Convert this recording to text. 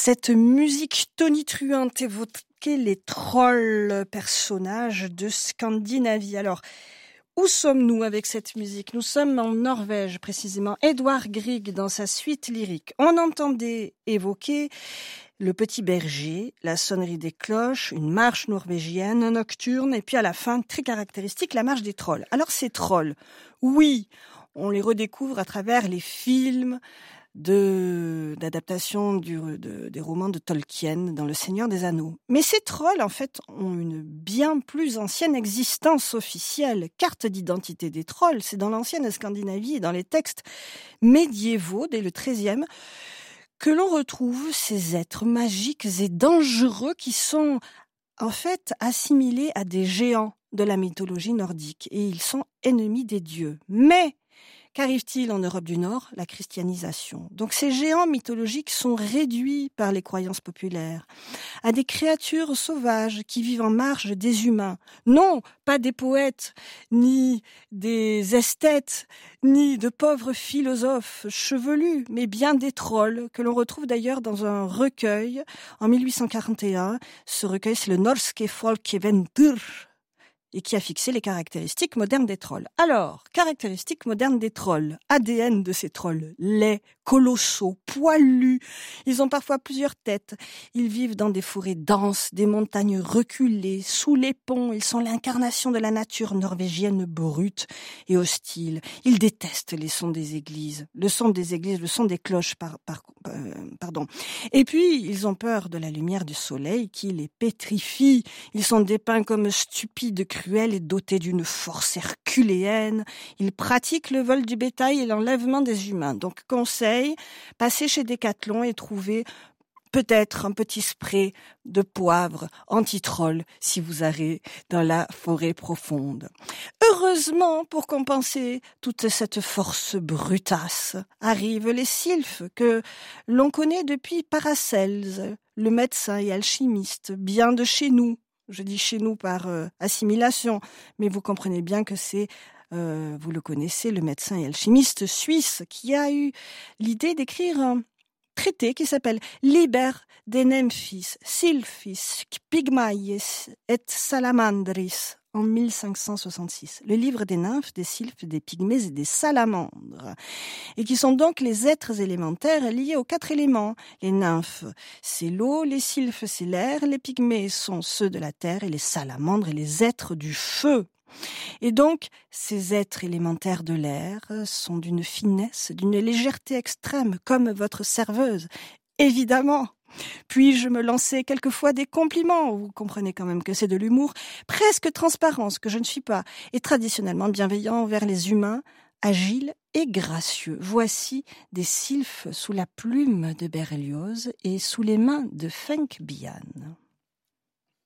Cette musique tonitruante évoquait les trolls, personnages de Scandinavie. Alors, où sommes-nous avec cette musique? Nous sommes en Norvège, précisément. Édouard Grieg, dans sa suite lyrique. On entendait évoquer le petit berger, la sonnerie des cloches, une marche norvégienne, nocturne, et puis à la fin, très caractéristique, la marche des trolls. Alors ces trolls, oui, on les redécouvre à travers les films d'adaptation des romans de Tolkien dans Le Seigneur des Anneaux. Mais ces trolls, en fait, ont une bien plus ancienne existence officielle. Carte d'identité des trolls, c'est dans l'ancienne Scandinavie et dans les textes médiévaux, dès le XIIIe, que l'on retrouve ces êtres magiques et dangereux qui sont en fait assimilés à des géants de la mythologie nordique et ils sont ennemis des dieux. Mais qu'arrive-t-il en Europe du Nord? La christianisation. Donc ces géants mythologiques sont réduits par les croyances populaires à des créatures sauvages qui vivent en marge des humains. Non, pas des poètes, ni des esthètes, ni de pauvres philosophes chevelus, mais bien des trolls que l'on retrouve d'ailleurs dans un recueil en 1841. Ce recueil, c'est le Norske Folkeeventyr, et qui a fixé les caractéristiques modernes des trolls. Alors, caractéristiques modernes des trolls, ADN de ces trolls, laids, colossaux, poilus, ils ont parfois plusieurs têtes, ils vivent dans des forêts denses, des montagnes reculées, sous les ponts, ils sont l'incarnation de la nature norvégienne brute et hostile, ils détestent les sons des églises, le son des cloches, pardon. Et puis, ils ont peur de la lumière du soleil qui les pétrifie, ils sont dépeints comme stupides, cruel et doté d'une force herculéenne. Il pratique le vol du bétail et l'enlèvement des humains. Donc, conseil, passez chez Decathlon et trouvez peut-être un petit spray de poivre anti-troll si vous allez dans la forêt profonde. Heureusement, pour compenser toute cette force brutasse, arrivent les sylphes que l'on connaît depuis Paracelse, le médecin et alchimiste, bien de chez nous. Je dis chez nous par assimilation, mais vous comprenez bien que c'est, vous le connaissez, le médecin et alchimiste suisse qui a eu l'idée d'écrire un traité qui s'appelle Liber de Nymphis, Sylphis, Pygmaies et Salamandris en 1566. Le livre des nymphes, des sylphes, des pygmées et des salamandres. Et qui sont donc les êtres élémentaires liés aux 4 éléments. Les nymphes, c'est l'eau, les sylphes, c'est l'air, les pygmées sont ceux de la terre et les salamandres et les êtres du feu. Et donc, ces êtres élémentaires de l'air sont d'une finesse, d'une légèreté extrême, comme votre serveuse. Évidemment. Puis-je me lancer quelquefois des compliments? Vous comprenez quand même que c'est de l'humour presque transparent, ce que je ne suis pas, et traditionnellement bienveillant envers les humains, agile et gracieux. Voici des sylphes sous la plume de Berlioz et sous les mains de Fenk Bian.